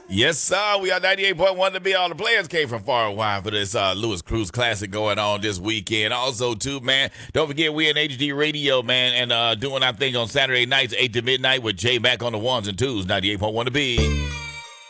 Yes, sir. We are 98.1 to be. All the players came from far and wide for this Lewis Cruise Classic going on this weekend. Also, too, man, don't forget we in HD Radio, man, and doing our thing on Saturday nights, 8 to midnight with J Mac on the ones and twos, 98.1 to be.